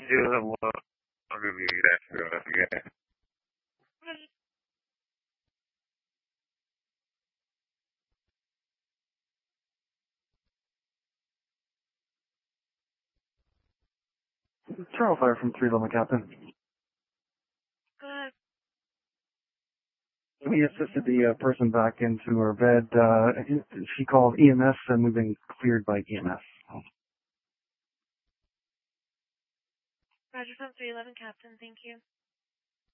Well, I'm going to be that again. Charles Fire from 311, Captain. Go ahead. We assisted the person back into her bed. She called EMS and we've been cleared by EMS. Roger from 311, Captain. Thank you.